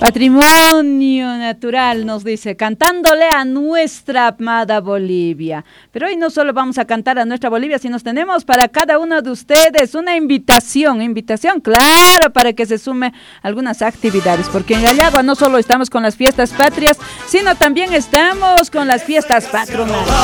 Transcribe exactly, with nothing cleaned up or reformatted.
Patrimonio natural, nos dice, cantándole a nuestra amada Bolivia. Pero hoy no solo vamos a cantar a nuestra Bolivia, sino tenemos para cada uno de ustedes una invitación, invitación, claro, para que se sume a algunas actividades, porque en Gallagua no solo estamos con las fiestas patrias, sino también estamos con las fiestas patronales.